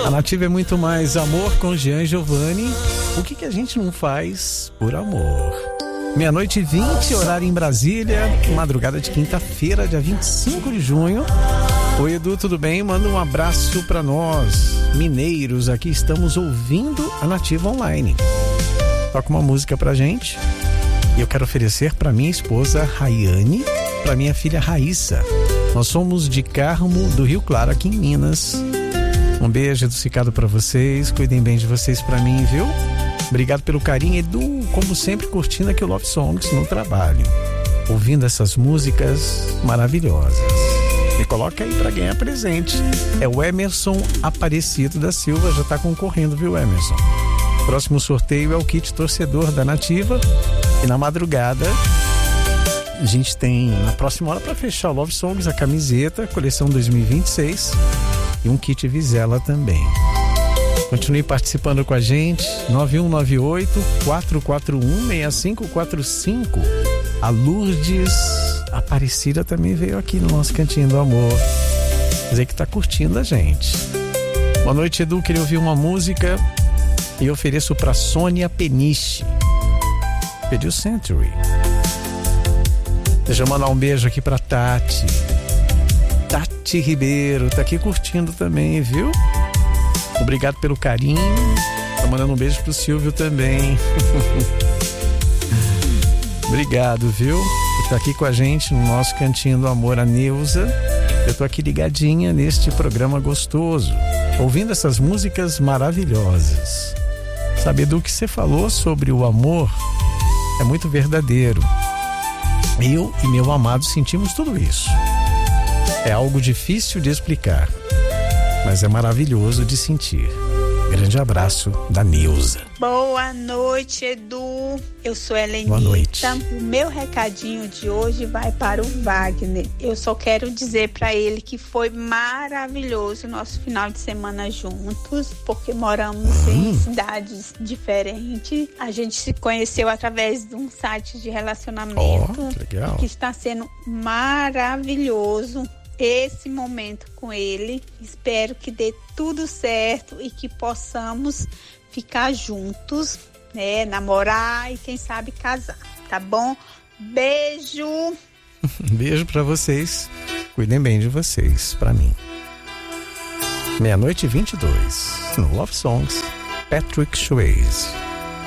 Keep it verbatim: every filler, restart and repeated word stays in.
A Nativa é muito mais amor com Jean Giovanni. O que que a gente não faz por amor? Meia-noite e vinte, horário em Brasília. Madrugada de quinta-feira, dia vinte e cinco de junho. Oi, Edu, tudo bem? Manda um abraço pra nós, mineiros. Aqui estamos ouvindo a Nativa Online. Toca uma música pra gente. E eu quero oferecer pra minha esposa Rayane, pra minha filha Raíssa. Nós somos de Carmo do Rio Claro, aqui em Minas. Um beijo adocicado pra vocês. Cuidem bem de vocês pra mim, viu? Obrigado pelo carinho, Edu, como sempre, curtindo aqui o Love Songs no trabalho, ouvindo essas músicas maravilhosas. Me coloca aí pra ganhar presente. É o Emerson Aparecido da Silva, já tá concorrendo, viu, Emerson? Próximo sorteio é o kit torcedor da Nativa. E na madrugada a gente tem, na próxima hora, para fechar o Love Songs, a camiseta, coleção dois mil e vinte e seis e um kit Vizela também. Continue participando com a gente. nove um nove oito, quatro quatro um, seis cinco quatro cinco. A Lourdes Aparecida também veio aqui no nosso Cantinho do Amor. Quer dizer que tá curtindo a gente. Boa noite, Edu. Queria ouvir uma música e ofereço para Sônia Peniche. Pediu Century. Deixa eu mandar um beijo aqui pra Tati. Tati Ribeiro, tá aqui curtindo também, viu? Obrigado pelo carinho. Tá mandando um beijo pro Silvio também. Obrigado, viu? Por tá aqui com a gente no nosso Cantinho do Amor, a Neuza. Eu tô aqui ligadinha neste programa gostoso, ouvindo essas músicas maravilhosas. Sabe, Edu, que você falou sobre o amor é muito verdadeiro. Eu e meu amado sentimos tudo isso. É algo difícil de explicar, mas é maravilhoso de sentir. Grande abraço da Neuza. Boa noite, Edu. Eu sou Helenita. Boa noite. O meu recadinho de hoje vai para o Wagner. Eu só quero dizer para ele que foi maravilhoso o nosso final de semana juntos, porque moramos hum. em cidades diferentes. A gente se conheceu através de um site de relacionamento. Oh, que legal. Que está sendo maravilhoso esse momento com ele. Espero que dê tudo certo e que possamos ficar juntos, né, namorar e quem sabe casar, tá bom? Beijo. Beijo pra vocês. Cuidem bem de vocês, pra mim. Meia-noite e vinte e dois, no Love Songs, Patrick Swayze.